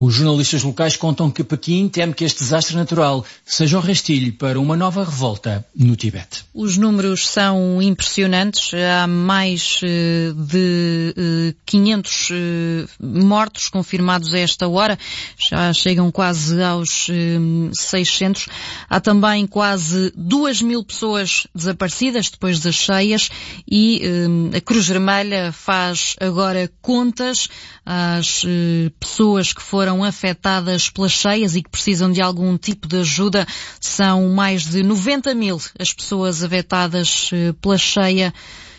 Os jornalistas locais contam que Pequim teme que este desastre natural seja um rastilho para uma nova revolta no Tibete. Os números são impressionantes. Há mais de 500 mortos confirmados a esta hora. Já chegam quase aos 600. Há também quase 2.000 pessoas desaparecidas depois das cheias e a Cruz Vermelha faz agora contas às pessoas que foram afetadas pelas cheias e que precisam de algum tipo de ajuda. São mais de 90.000 as pessoas afetadas pela cheia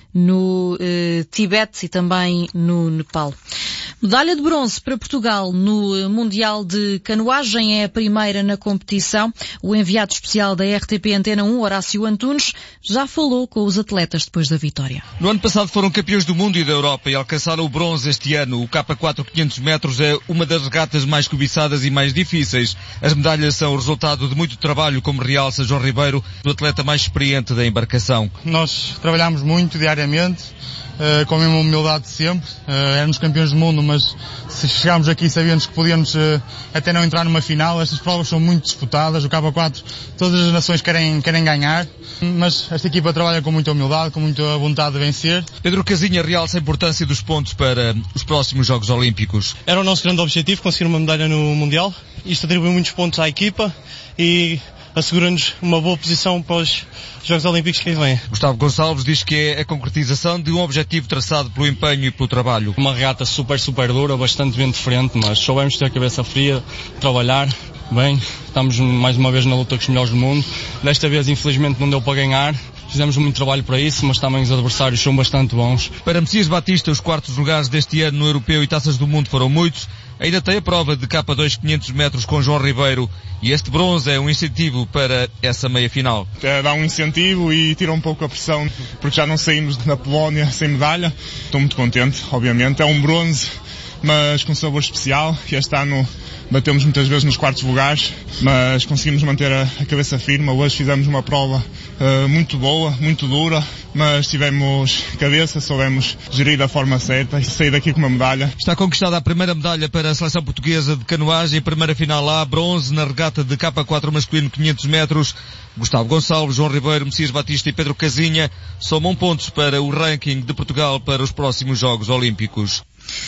no Tibete e também no Nepal. Medalha de bronze para Portugal no Mundial de Canoagem, é a primeira na competição. O enviado especial da RTP Antena 1, Horácio Antunes, já falou com os atletas depois da vitória. No ano passado foram campeões do mundo e da Europa e alcançaram o bronze este ano. O K4 500 metros é uma das regatas mais cobiçadas e mais difíceis. As medalhas são o resultado de muito trabalho, como realça João Ribeiro, o atleta mais experiente da embarcação. Nós trabalhamos muito diariamente, com a mesma humildade de sempre. Éramos campeões do mundo, mas se chegámos aqui sabíamos que podíamos até não entrar numa final. Estas provas são muito disputadas. O K4, todas as nações querem ganhar, mas esta equipa trabalha com muita humildade, com muita vontade de vencer. Pedro Casinha realça a importância dos pontos para os próximos Jogos Olímpicos. Era o nosso grande objetivo, conseguir uma medalha no Mundial. Isto atribui muitos pontos à equipa e assegura-nos uma boa posição para os Jogos Olímpicos que aí vêm. Gustavo Gonçalves diz que é a concretização de um objetivo traçado pelo empenho e pelo trabalho. Uma regata super dura, bastante bem diferente, mas soubemos ter a cabeça fria, trabalhar bem. Estamos mais uma vez na luta com os melhores do mundo. Desta vez, infelizmente, não deu para ganhar. Fizemos muito trabalho para isso, mas também os adversários são bastante bons. Para Messias Batista, os quartos lugares deste ano no Europeu e Taças do Mundo foram muitos. Ainda tem a prova de K2 500 metros com João Ribeiro e este bronze é um incentivo para essa meia-final. Dá um incentivo e tira um pouco a pressão, porque já não saímos na Polónia sem medalha. Estou muito contente, obviamente. É um bronze, mas com sabor especial. Este ano batemos muitas vezes nos quartos lugares, mas conseguimos manter a cabeça firme. Hoje fizemos uma prova muito boa, muito dura, mas tivemos cabeça, soubemos gerir da forma certa e sair daqui com uma medalha. Está conquistada a primeira medalha para a seleção portuguesa de canoagem, a primeira final lá, bronze na regata de K4 masculino 500 metros. Gustavo Gonçalves, João Ribeiro, Messias Batista e Pedro Casinha somam pontos para o ranking de Portugal para os próximos Jogos Olímpicos.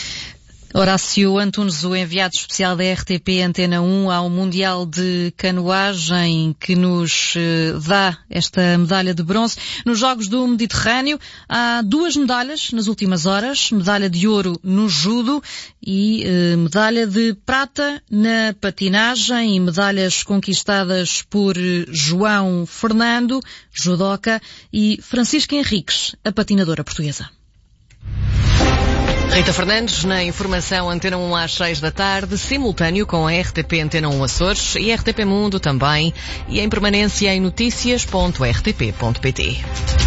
Horácio Antunes, o enviado especial da RTP Antena 1 ao Mundial de Canoagem, que nos dá esta medalha de bronze. Nos Jogos do Mediterrâneo há 2 medalhas nas últimas horas, medalha de ouro no judo e medalha de prata na patinagem, e medalhas conquistadas por João Fernando, judoca, e Francisca Henriques, a patinadora portuguesa. Rita Fernandes, na informação Antena 1 às 6 da tarde, simultâneo com a RTP Antena 1 Açores e RTP Mundo também, e em permanência em noticias.rtp.pt.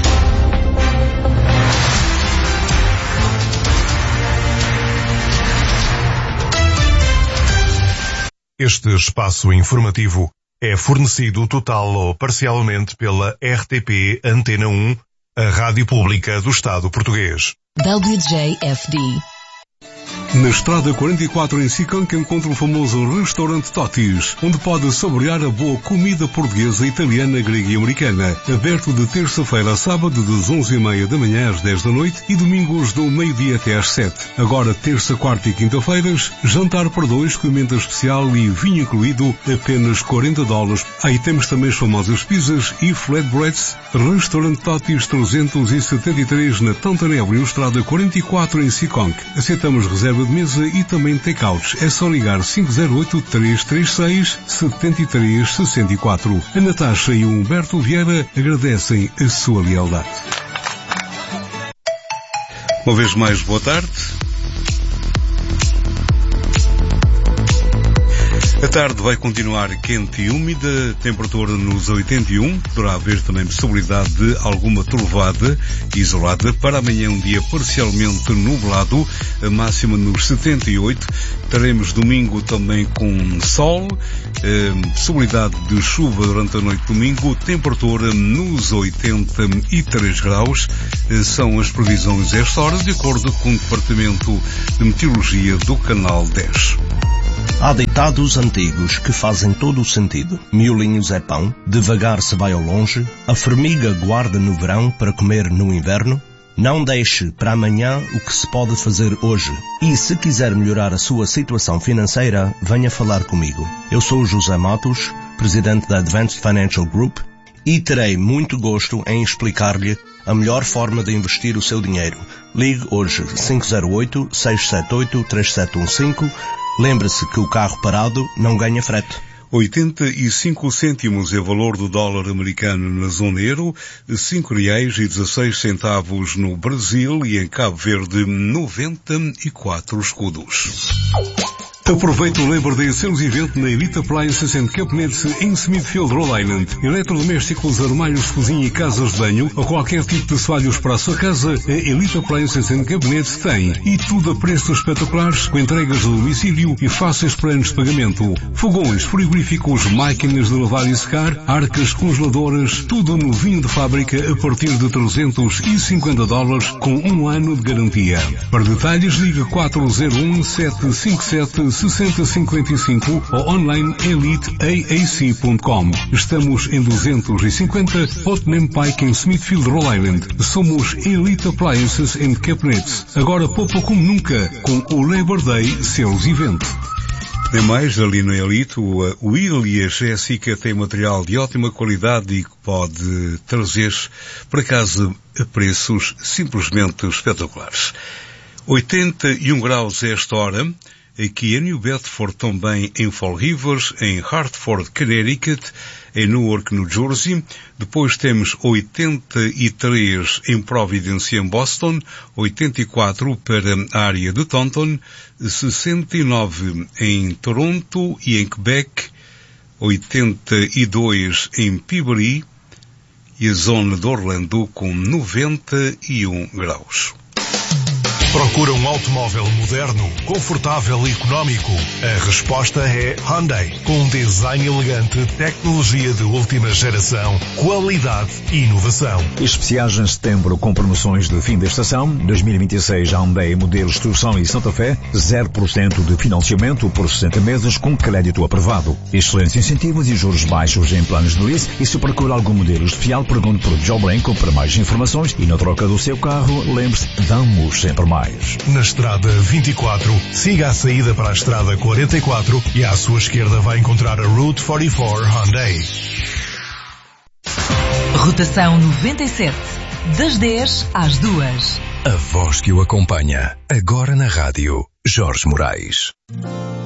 Este espaço informativo é fornecido total ou parcialmente pela RTP Antena 1, a Rádio Pública do Estado Português. WJFD. Na Estrada 44 em Sicanca encontra o famoso restaurante Totis, onde pode saborear a boa comida portuguesa, italiana, grega e americana. Aberto de terça-feira a sábado das 11h30 da manhã às 10 da noite e domingos do meio-dia até às 7. Agora terça, quarta e quinta-feiras, jantar para 2 com emenda especial e vinho incluído, apenas $40. Aí temos também as famosas pizzas e flatbreads. Restaurante Totis 373 na Tantanel, Estrada 44 em Sicanca. Aceitamos reserva de mesa e também take-outs. É só ligar 508-336-7364. A Natasha e o Humberto Vieira agradecem a sua lealdade. Uma vez mais, boa tarde. A tarde vai continuar quente e úmida, temperatura nos 81, poderá haver também possibilidade de alguma trovoada isolada. Para amanhã um dia parcialmente nublado, a máxima nos 78. Teremos domingo também com sol, possibilidade de chuva durante a noite de domingo, temperatura nos 83 graus. São as previsões a esta hora, de acordo com o Departamento de Meteorologia do Canal 10. Há ditados antigos que fazem todo o sentido. Miolinhos é pão, devagar se vai ao longe, a formiga guarda no verão para comer no inverno. Não deixe para amanhã o que se pode fazer hoje. E se quiser melhorar a sua situação financeira, venha falar comigo. Eu sou José Matos, presidente da Advanced Financial Group, e terei muito gosto em explicar-lhe a melhor forma de investir o seu dinheiro. Ligue hoje 508-678-3715. Lembre-se que o carro parado não ganha frete. 85 cêntimos é o valor do dólar americano na zona euro, R$5,16 no Brasil e em Cabo Verde 94 escudos. Aproveite o Labor Day Sales Event na Elite Appliances and Cabinets em Smithfield, Rhode Island. Eletrodomésticos, armários de cozinha e casas de banho ou qualquer tipo de assoalhos para a sua casa, a Elite Appliances and Cabinets tem. E tudo a preços espetaculares, com entregas do domicílio e fáceis planos de pagamento. Fogões, frigoríficos, máquinas de lavar e secar, arcas congeladoras, tudo novinho de fábrica a partir de $350 com 1 ano de garantia. Para detalhes, ligue 401-757-6055 ou online eliteaac.com. Estamos em 250 Putnam Pike em Smithfield, Rhode Island. Somos Elite Appliances and Cabinets. Agora poupa como nunca com o Labor Day Sales Event. Demais, ali no Elite, o Will e a Jéssica têm material de ótima qualidade e que pode trazer para casa a preços simplesmente espetaculares. 81 graus a esta hora. Aqui em New Bedford, também em Fall Rivers, em Hartford, Connecticut, em Newark, New Jersey. Depois temos 83 em Providence, em Boston, 84 para a área de Taunton, 69 em Toronto e em Quebec, 82 em Peabody e a zona de Orlando com 91 graus. Procura um automóvel moderno, confortável e económico? A resposta é Hyundai. Com um design elegante, tecnologia de última geração, qualidade e inovação. Especiais em setembro com promoções de fim da estação. 2026 Hyundai modelos Tucson e Santa Fé. 0% de financiamento por 60 meses com crédito aprovado. Excelentes incentivos e juros baixos em planos de lease. E se procura algum modelo especial, pergunte por Joe Blanco para mais informações. E na troca do seu carro, lembre-se, damos sempre mais. Na estrada 24, siga a saída para a estrada 44 e à sua esquerda vai encontrar a Route 44 Hyundai. Rotação 97, das 10 às 2. A voz que o acompanha, agora na rádio, Jorge Moraes.